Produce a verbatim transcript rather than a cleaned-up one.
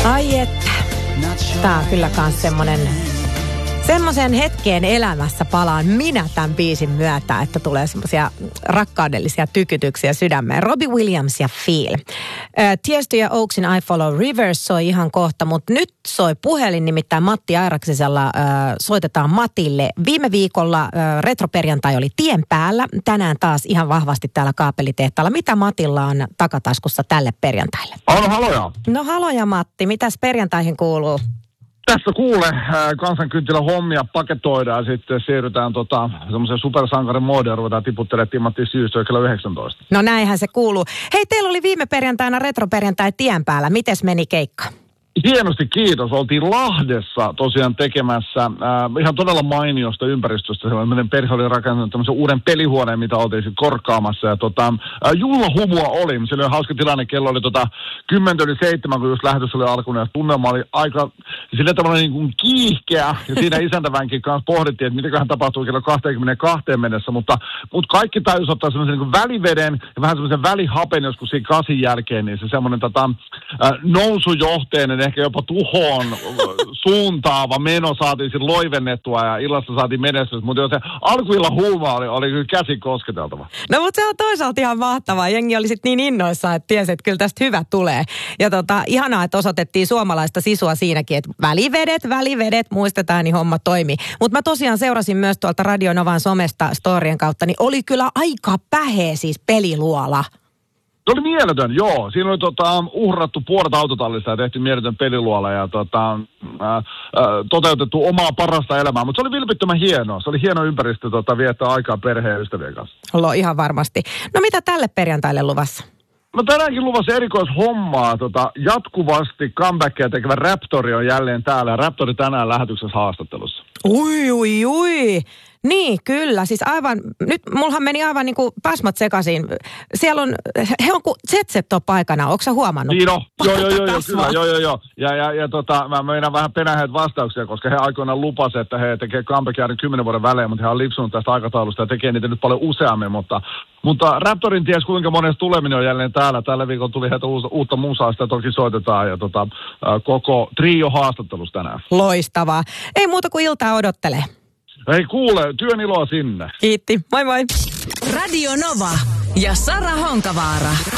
Ai että. Tää on kyllä kans semmonen, semmoisen hetken elämässä palaan minä tämän biisin myötä, että tulee semmoisia rakkaudellisia tykytyksiä sydämeen. Robbie Williams ja Feel. Tiesto ja Oaksin I Follow Rivers soi ihan kohta, mutta nyt soi puhelin, nimittäin Matti Airaksisella äh, soitetaan Matille. Viime viikolla äh, retroperjantai oli tien päällä, tänään taas ihan vahvasti täällä kaapelitehtaalla. Mitä Matilla on takataskussa tälle perjantaille? Oh, no haloja. No haloja Matti, mitäs perjantaihin kuuluu? Tässä kuule, kansankynttilän hommia paketoidaan ja sitten siirrytään tota, semmoisen supersankarin moodin ja ruvetaan tiputtelemaan Timothy Syystöä kello yhdeksäntoista. No näinhän se kuuluu. Hei, teillä oli viime perjantaina retroperjantai tien päällä. Mites meni keikka? Hienosti, kiitos. Oltiin Lahdessa tosiaan tekemässä äh, ihan todella mainiosta ympäristöstä. Sellainen perhe oli rakentanut tämmöisen uuden pelihuoneen, mitä oltiin sitten korkkaamassa. Ja tota, äh, juhlahumua oli. Se oli hauska tilanne. Kello oli tota, kymmentä yli seitsemän, kun just lähetys oli alkunut. Ja tunnelma oli aika sillä tavalla niin kuin kiihkeä. Ja siinä isäntävänkin kanssa pohdittiin, että mitäköhän tapahtuu kello kaksikymmentäkaksi mennessä. Mutta, mutta kaikki täytyisi ottaa semmoisen niin kuin väliveden ja vähän semmoisen välihapen joskus siinä kasin jälkeen. Niin se semmoinen tota, äh, nousujohteinen, ehkä jopa tuhoon suuntaava meno saatiin sitten loivennettua ja illasta saatiin menestys, mutta jo se alkuillan huuma oli, oli kyllä käsin kosketeltava. No mutta se on toisaalta ihan mahtavaa. Jengi oli sitten niin innoissaan, että tiesi, että kyllä tästä hyvä tulee. Ja tota, ihanaa, että osoitettiin suomalaista sisua siinäkin, että välivedet, välivedet, muistetaan, niin homma toimii. Mutta mä tosiaan seurasin myös tuolta Radio Novan somesta storien kautta, niin oli kyllä aika päheä siis peliluola. Se oli mieletön, joo. Siinä oli tota, uhrattu puolet autotallista ja tehty mieletön peliluola ja tota, ää, ää, toteutettu omaa parasta elämää. Mutta se oli vilpittömän hienoa. Se oli hieno ympäristö tota, viettää aikaa perheen ja ystävien kanssa. Olo, ihan varmasti. No mitä tälle perjantaille luvassa? No tänäänkin luvassa erikoishommaa. Tota, jatkuvasti comebackia tekevä Raptori on jälleen täällä. Raptori tänään lähetyksessä haastattelussa. Ui, ui, ui. Niin, kyllä. Siis aivan, nyt mullahan meni aivan niin kuin pasmat sekaisin. Siellä on, he on kuin Z-Z on paikana, ootko sä huomannut? Niin on, joo, joo, joo, joo, kyllä, joo, joo, joo. Ja, ja, ja tota, mä meinaan vähän penää heitä vastauksia, koska he aikoinaan lupasivat, että he tekee comebackia kymmenen vuoden välein, mutta he on lipsunut tästä aikataulusta ja tekee niitä nyt paljon useammin, mutta, mutta Raptorin ties kuinka monesta tuleminen on jälleen täällä. Tällä viikolla tuli heitä uutta, uutta musaa, sitä toki soitetaan ja tota, koko trio haastattelussa tänään. Loistavaa. Ei muuta kuin iltaa odottele. Hei kuule, työn iloa sinne. Kiitti, moi moi. Radio Nova ja Sara Honkavaara.